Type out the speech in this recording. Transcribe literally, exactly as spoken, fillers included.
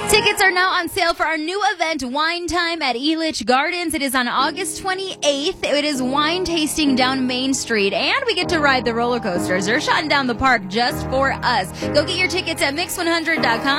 Tickets are now on sale for our new event, Wine Time at Elitch Gardens. It is on August twenty-eighth. It is wine tasting down Main Street, and we get to ride the roller coasters. They're shutting down the park just for us. Go get your tickets at mix one hundred dot com.